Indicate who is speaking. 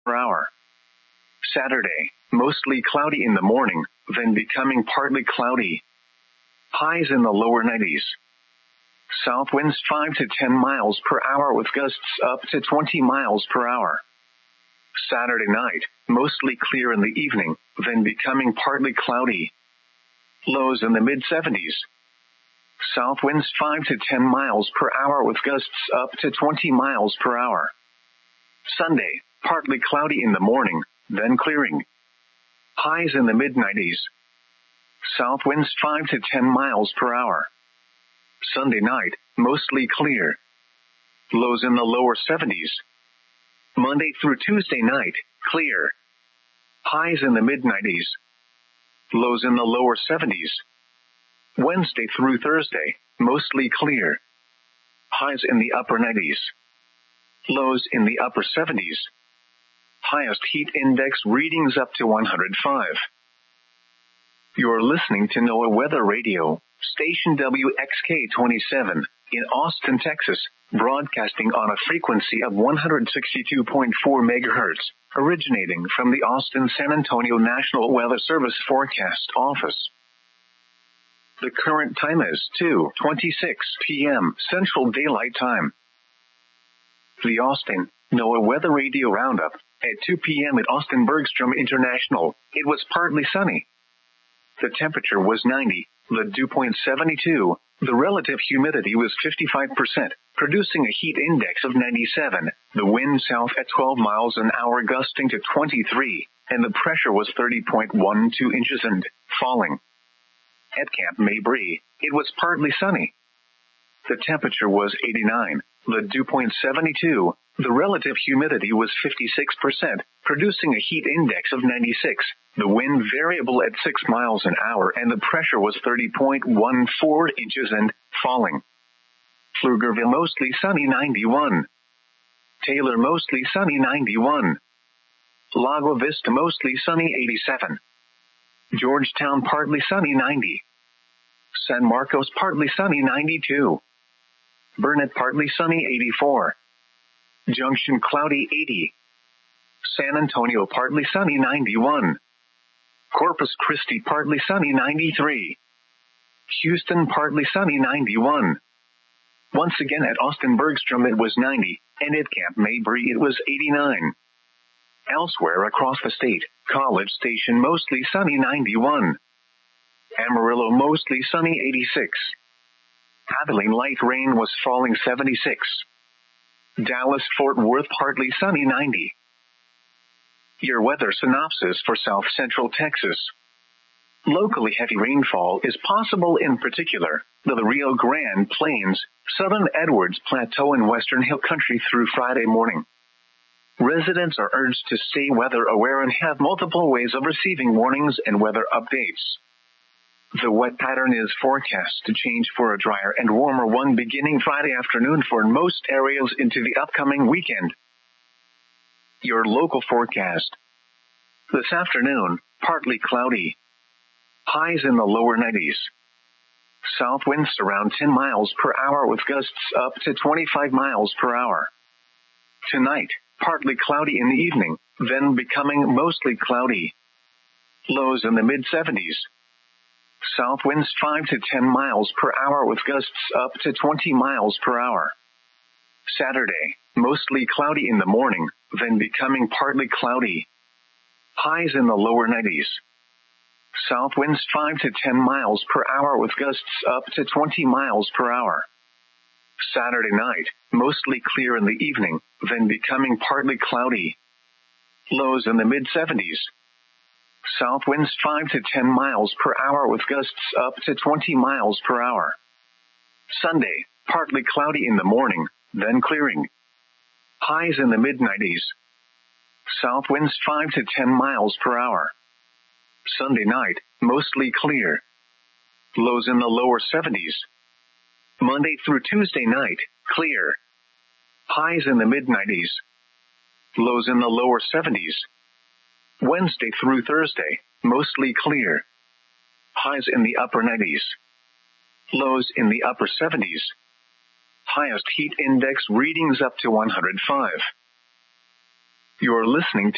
Speaker 1: per hour. Saturday, mostly cloudy in the morning, then becoming partly cloudy. Highs in the lower 90s. South winds 5 to 10 miles per hour with gusts up to 20 miles per hour. Saturday night, mostly clear in the evening, then becoming partly cloudy. Lows in the mid-70s. South winds 5 to 10 miles per hour with gusts up to 20 miles per hour. Sunday, partly cloudy in the morning, then clearing. Highs in the mid-90s. South winds 5 to 10 miles per hour. Sunday night, mostly clear. Lows in the lower 70s. Monday through Tuesday night, clear. Highs in the mid-90s. Lows in the lower 70s. Wednesday through Thursday, mostly clear. Highs in the upper 90s. Lows in the upper 70s. Highest heat index readings up to 105. You're listening to NOAA Weather Radio, station WXK-27, in Austin, Texas, broadcasting on a frequency of 162.4 megahertz, originating from the Austin-San Antonio National Weather Service Forecast Office. The current time is 2:26 p.m. Central Daylight Time. The Austin NOAA Weather Radio Roundup. At 2 p.m. at Austin Bergstrom International, it was partly sunny. The temperature was 90, the dew point 72, the relative humidity was 55%, producing a heat index of 97, the wind south at 12 miles an hour gusting to 23, and the pressure was 30.12 inches and falling. At Camp Mabry, it was partly sunny. The temperature was 89, the dew point 72, the relative humidity was 56%, producing a heat index of 96, the wind variable at 6 miles an hour, and the pressure was 30.14 inches and falling. Pflugerville mostly sunny 91. Taylor mostly sunny 91. Lago Vista mostly sunny 87. Georgetown partly sunny 90. San Marcos partly sunny 92. Burnett partly sunny 84. Junction cloudy 80. San Antonio partly sunny 91. Corpus Christi partly sunny 93. Houston partly sunny 91. Once again at Austin Bergstrom it was 90, and at Camp Mabry it was 89. Elsewhere across the state, College Station mostly sunny 91. Amarillo mostly sunny 86. Abilene light rain was falling 76. Dallas Fort Worth partly sunny 90. Your weather synopsis for South Central Texas. Locally heavy rainfall is possible, in particular the Rio Grande Plains, Southern Edwards Plateau and Western Hill Country through Friday morning. Residents are urged to stay weather aware and have multiple ways of receiving warnings and weather updates. The wet pattern is forecast to change for a drier and warmer one beginning Friday afternoon for most areas into the upcoming weekend. Your local forecast. This afternoon, partly cloudy. Highs in the lower 90s. South winds around 10 miles per hour with gusts up to 25 miles per hour. Tonight, partly cloudy in the evening, then becoming mostly cloudy. Lows in the mid-70s. South winds 5 to 10 miles per hour with gusts up to 20 miles per hour. Saturday, mostly cloudy in the morning, then becoming partly cloudy. Highs in the lower 90s. South winds 5 to 10 miles per hour with gusts up to 20 miles per hour. Saturday night, mostly clear in the evening, then becoming partly cloudy. Lows in the mid-70s. South winds 5 to 10 miles per hour with gusts up to 20 miles per hour. Sunday, partly cloudy in the morning, then clearing. Highs in the mid-90s. South winds 5 to 10 miles per hour. Sunday night, mostly clear. Lows in the lower 70s. Monday through Tuesday night, clear. Highs in the mid-90s. Lows in the lower 70s. Wednesday through Thursday, mostly clear. Highs in the upper 90s. Lows in the upper 70s. Highest heat index readings up to 105. You're listening to